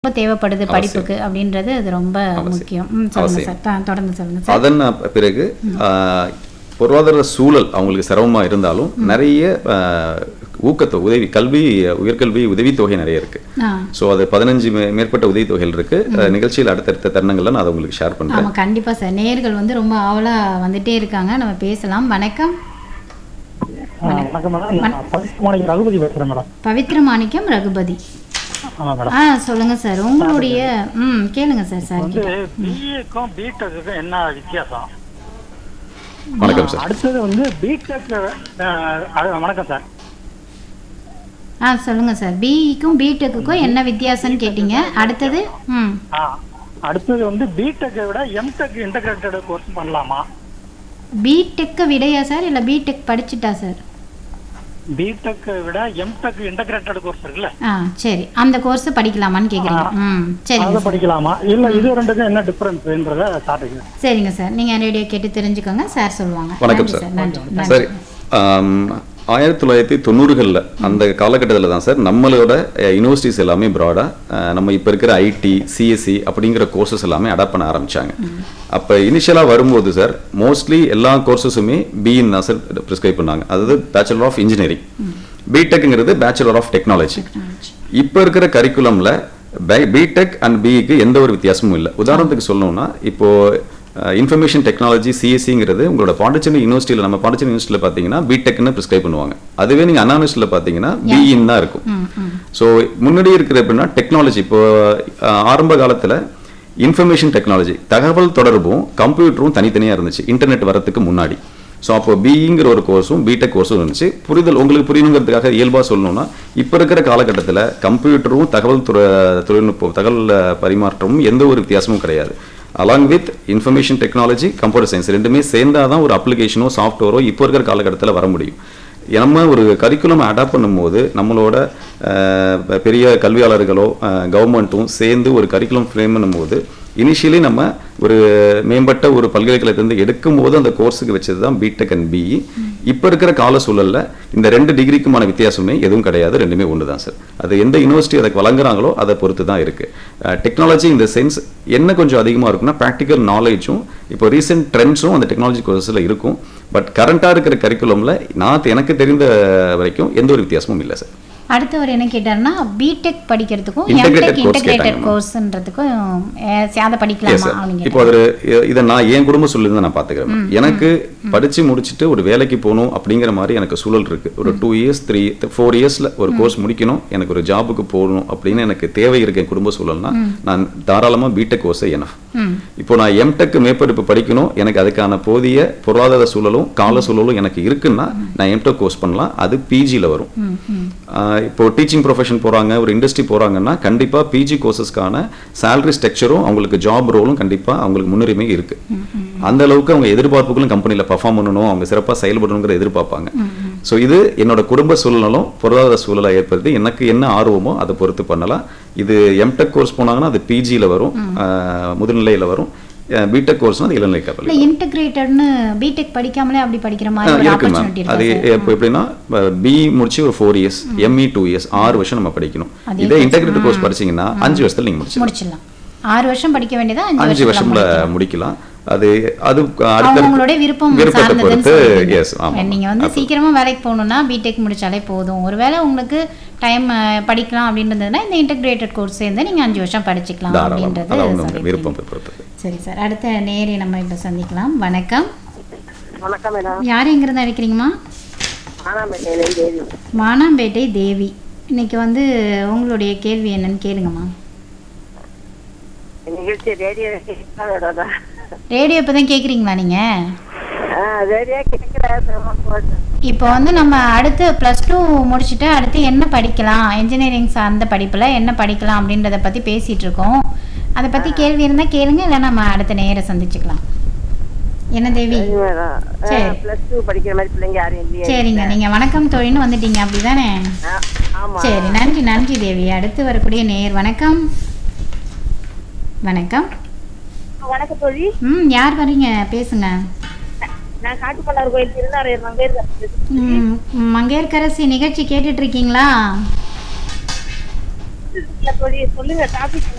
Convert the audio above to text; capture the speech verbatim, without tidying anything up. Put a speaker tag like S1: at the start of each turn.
S1: ரொம்ப தேவைப்படுது படிப்புக்கு அப்படின்றது அது ரொம்ப முக்கியம். ம் சொல்லுங்க சார், த- தொடர்ந்து சொல்லுங்க சார்.
S2: அதன் பிறகு பொருளாதார சூழல் அவங்களுக்கு சிரமமாக இருந்தாலும் நிறைய ஆஹ், ஊக்கத்தொகை உதவி கல்வி உயர்கல்வி உதவித்தொகை நிறைய இருக்கு.
S1: ஆ
S2: ஸோ அது பதினஞ்சு மே- மேற்பட்ட உதவித்தொகைகள் இருக்கு. அஹ், நிகழ்ச்சியில் அடுத்தடுத்த தருணங்கள்ல நான் அதை உங்களுக்கு ஷேர் பண்றேன்.
S1: ஆமாம் கண்டிப்பாக சார். நேயர்கள் வந்து ரொம்ப ஆவலாக வந்துட்டே இருக்காங்க, நம்ம பேசலாம். வணக்கம்.
S3: வணக்கம் மேடம். நான் பவித்ர மாணிக்கம் ரகுபதி பேசுறேன் மேடம்.
S1: பவித்ர மாணிக்கம் ரகுபதி.
S3: ஆமா மேடம்.
S1: ஆ சொல்லுங்க சார் உங்களுடைய ம் கேளுங்க சார். சார்
S3: வந்து பிஏக்கும் பிடெக்குக்கும் என்ன வித்தியாசம்?
S2: வணக்கம் சார்.
S3: அடுத்தது வந்து பிடெக். வணக்கம் சார்.
S1: ஆ சொல்லுங்க சார். பிஇக்கும் பிடெக்குக்கும் என்ன வித்தியாசம்னு கேட்டீங்க. அடுத்தது ம்
S3: ஆ, அடுத்தது வந்து பிடெக்கை விட எம்டெக் இன்டகிரேட்டட் கோர்ஸ் பண்ணலாமா?
S1: பிடெக்கை விடையா சார், இல்லை பிடெக் படிச்சுட்டா சார்?
S3: பிடெக்கை விட எம்டெக் இன்டகிரேட்டட் கோர்ஸ் இருக்குல்ல,
S1: ஆ சரி, அந்த கோர்ஸ் படிக்கலாமான்னு கேட்குறீங்க. ம் சரிங்க
S3: அதை
S1: சார்.
S3: படிக்கலாமா? இல்ல இது ரெண்டுக்கும் என்ன டிஃபரன்ஸ்ன்றத சாட்டுங்க.
S1: சரிங்க சார், நீங்கள் ரேடியோ கேட்டு தெரிஞ்சுக்கோங்க, சார் சொல்லுவாங்க.
S2: வணக்கம்
S1: நன்றி
S2: சார்.
S1: நன்றி
S2: சரி,
S1: நன்றி.
S2: ஆம், ஆயிரத்தி தொள்ளாயிரத்தி தொண்ணூறுகளில் அந்த காலகட்டத்தில் தான் சார் நம்மளோட யூனிவர்சிட்டிஸ் எல்லாமே ப்ராடாக நம்ம இப்போ இருக்கிற ஐடி சிஎஸ்சி அப்படிங்கிற கோர்சஸ் எல்லாமே அடாப்ட் பண்ண ஆரம்பிச்சாங்க. அப்போ இனிஷியலாக வரும்போது சார் மோஸ்ட்லி எல்லா கோர்சஸுமே பிஇன் தான் சார் ப்ரிஸ்கிரைப் பண்ணாங்க. அதாவது bachelor of engineering, பிடெக்ங்கிறது bachelor of technology. இப்போ இருக்கிற கரிக்குலமில் பிடெக் அண்ட் பிஇக்கு எந்த ஒரு வித்தியாசமும் இல்லை. உதாரணத்துக்கு சொல்லணும்னா இப்போ இன்ஃபர்மேஷன் டெக்னாலஜி சிஎஸ்சிங்கிறது உங்களோட பாண்டிச்சேரி யூனிவர்சிட்டியில் நம்ம பாண்டிச்சேரி யூனிவர்சிட்டியில் பார்த்தீங்கன்னா பிடெக்னு ப்ரிஸ்கிரைப் பண்ணுவாங்க. அதுவே நீங்கள் அண்ணா யூனிவர்சிட்டியில் பார்த்தீங்கன்னா பிஇன் தான் இருக்கும். ஸோ முன்னாடி இருக்கிற எப்படின்னா டெக்னாலஜி இப்போ அஹ், ஆரம்ப காலத்தில் இன்ஃபர்மேஷன் டெக்னாலஜி தகவல் தொடர்பும் கம்ப்யூட்டரும் தனித்தனியாக இருந்துச்சு இன்டர்நெட் வரதுக்கு முன்னாடி. ஸோ அப்போ பிஇங்கிற ஒரு கோர்ஸும் பிடெக் கோர்ஸும் இருந்துச்சு. புரிதல் உங்களுக்கு புரியணுங்கிறதுக்காக இயல்பாக சொல்லணும்னா இப்போ இருக்கிற காலகட்டத்தில் கம்ப்யூட்டரும் தகவல் துறை தொழில்நுட்பம் தகவல் பரிமாற்றமும் எந்த ஒரு வித்தியாசமும் கிடையாது. Along with information technology computer science ரெண்டுமே சேர்ந்தாதான் தான் ஒரு அப்ளிகேஷனோ சாஃப்ட்வேரோ இப்போ இருக்கிற காலகட்டத்தில் வர முடியும். நம்ம ஒரு கரிக்குலம் அடாப்ட் பண்ணும்போது நம்மளோட அஹ், பெரிய கல்வியாளர்களோ கவர்மெண்ட்டும் சேர்ந்து ஒரு கரிக்குலம் ஃப்ரேம் பண்ணும்போது இனிஷியலி நம்ம ஒரு மேம்பட்ட ஒரு பல்கலைக்கழகத்திலிருந்து எடுக்கும் போது அந்த கோர்ஸுக்கு வச்சது தான் பிடெக் அண்ட் பிஇ. இப்போ இருக்கிற கால சூழல்ல இந்த ரெண்டு டிகிரிக்குமான வித்தியாசமே எதுவும் கிடையாது, ரெண்டுமே ஒன்று தான் சார். அது எந்த யூனிவர்சிட்டி அதை வழங்குறாங்களோ அதை பொறுத்து தான் இருக்கு. டெக்னாலஜி இந்த சென்ஸ் என்ன கொஞ்சம் அதிகமாக இருக்குன்னா ப்ராக்டிக்கல் நாலேஜும் இப்போ ரீசெண்ட் ட்ரெண்ட்ஸும் அந்த டெக்னாலஜி கோர்ஸில் இருக்கும். பட் கரண்டாக இருக்கிற கரிக்குலமில் நான் எனக்கு தெரிந்த வரைக்கும் எந்த ஒரு வித்தியாசமும் இல்லை சார்.
S1: அடுத்தவர் என்ன கேட்டாருன்னா பிடெக் படிக்கிறதுக்கும்
S2: Integrated
S1: எம்டெக்
S2: course
S1: இன்டகிரேட்டட்
S2: கேட்டாங்க.
S1: கோர்ஸ்ன்றதுக்கும் அதை
S2: Yes,
S1: படிக்கலாமா
S2: sir.
S1: அப்படின்னு
S2: இப்போ
S1: கேட்டாரு.
S2: அது இதை நான் என் குடும்ப சூழல் தான் நான் பார்த்துக்கிறேன். எனக்கு படிச்சு முடிச்சுட்டு ஒரு வேலைக்கு போகணும் அப்படிங்கிற மாதிரி எனக்கு சூழல் இருக்கு. ஒரு டூ இயர்ஸ் த்ரீ ஃபோர் இயர்ஸ்ல ஒரு கோர்ஸ் முடிக்கணும், எனக்கு ஒரு ஜாபுக்கு போகணும் அப்படின்னு எனக்கு தேவை இருக்கு என் குடும்ப சூழல்னா நான் தாராளமா பிடெக் கோர்ஸே என்ன.
S1: ம்
S2: இப்போ நான் எம்டெக் மேற்படிப்பு படிக்கணும், எனக்கு அதுக்கான போதிய பொருளாதார சூழலும் கால சூழலும் எனக்கு இருக்குன்னா நான் எம்டெக் கோர்ஸ் பண்ணலாம். அது பிஜியில் வரும்.
S1: ம் ம்
S2: ஆஹ் இப்போ டீச்சிங் ப்ரொஃபஷன் போறாங்க, ஒரு இண்டஸ்ட்ரி போறாங்கன்னா கண்டிப்பா பிஜி கோர்சஸ்க்கான சேலரி ஸ்ட்ரக்சரும் அவங்களுக்கு ஜாப் ரோலும் கண்டிப்பா அவங்களுக்கு முன்னுரிமை இருக்கு. அந்த அளவுக்கு அவங்க எதிர்பார்ப்புகளும் கம்பெனியில் பர்ஃபார்ம் பண்ணணும், அவங்க சிறப்பாக செயல்படணுங்கிற எதிர்பார்ப்பாங்க. ஸோ இது என்னோட குடும்ப சூழலும் பொருளாதார சூழலை ஏற்படுத்தி எனக்கு என்ன ஆர்வமோ அதை பொறுத்து பண்ணலாம். இது எம்டெக் கோர்ஸ் போனாங்கன்னா அது பிஜியில் வரும், ஆஹ் முதுநிலையில் வரும். பிடெக் கோர்ஸ்னா அது இளநிலை கல்வி
S1: இல்லை இன்டகிரேட்டட்னு பிடெக் படிக்காமலே அப்படி படிக்கிற மாதிரி ஒரு
S2: இருக்கு மேம்.
S1: ஆப்பர்ச்சுனிட்டி
S2: அது
S1: இருக்கு
S2: இப்போ எப்படின்னா பி முடிச்சு ஒரு four years ME two years ஆறு வருஷம் நம்ம படிக்கணும்.
S1: அதே
S2: இதே இன்டெகிரேட்டட் கோர்ஸ் படிச்சீங்கன்னா அஞ்சு வருஷத்துல நீங்க முடிச்சு
S1: முடிச்சிடலாம். ஆறு வருஷம் படிக்க வேண்டியதா
S2: அஞ்சு வருஷம்ல முடிக்கலாம். அது அது
S1: அவங்களுடைய விருப்பம்
S2: விருப்பத்தை
S1: சார்ந்ததுன்னு
S2: பொறுத்து.
S1: சொல்றீங்க.
S2: எஸ் ஆமா.
S1: நீங்க வந்து சீக்கிரமா வேலைக்கு போகணும்னா பிடெக் முடிச்சாலே போதும். ஒருவேளை உங்களுக்கு டைம் படிக்கலாம் அப்படின்றதுனா இந்த இன்டகிரேட்டட் கோர்ஸ் சேர்ந்து நீங்க அஞ்சு வருஷம் படிச்சுக்கலாம்
S2: தாராளம்.
S1: அப்படின்றது
S2: அது அவங்க
S1: சொல்லிருக்கீங்க.
S2: விருப்பம் பொறுத்தது.
S1: சரி சார், அடுத்த நேரை நம்ம இப்ப சந்திக்கலாம். வணக்கம்.
S4: வணக்கம் மேடம்.
S1: யார் எங்கிருந்து அழைக்கிறீங்கம்மா?
S4: மானாம்பேட்டையில தேவி.
S1: மானாம்பேட்டை தேவி. இன்னைக்கு வந்து உங்களுடைய கேள்வி என்னன்னு கேளுங்கம்மா.
S4: நிகழ்ச்சி ரேடியோ கேட்காதடா.
S1: ரேடியோ இப்பதான் கேக்குறீங்களா நீங்க?
S4: ஆ ரேடியோ கேட்கல.
S1: இப்போ வந்து நம்ம அடுத்து ப்ளஸ் டூ முடிச்சுட்டு அடுத்து என்ன படிக்கலாம், இன்ஜினியரிங் சார்ந்த படிப்புல என்ன படிக்கலாம் அப்படின்றத பத்தி பேசிட்டு இருக்கோம். அதை பத்தி கேள்வி இருந்தா கேளுங்க, இல்லை நம்ம அடுத்த நேர சந்திச்சுக்கலாம். என்ன தேவி?
S4: சரி மேடம்.
S1: சரி.
S4: பிளஸ் டூ படிக்கிற மாதிரி பிள்ளைங்க யாரும் இல்லையா?
S1: சரிங்க, நீங்க வணக்கம் தோழின்னு வந்துட்டீங்க அப்படிதானே?
S4: ஆ, ஆமா.
S1: சரி, நன்றி நன்றி தேவி. அடுத்து வரக்கூடிய நேயர் வணக்கம். வணக்கம்.
S4: வணக்கம் தோழி.
S1: ம் யார் வரீங்க, பேசுங்க.
S4: நான் காட்டுப்பள்ளார் கோயில் திருநாரையர் மங்கேர்.
S1: ம் மங்கையர்கரசி நிகழ்ச்சி கேட்டுட்டு இருக்கீங்களா?
S4: இருக்குல்ல தோழி, சொல்லுங்க டாபிக்